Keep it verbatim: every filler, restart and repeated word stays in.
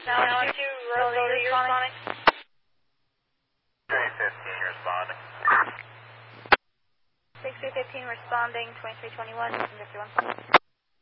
Now on two, Rosalie, you're responding. three fifteen responding. six three fifteen responding, twenty-three twenty-one, fifty-one.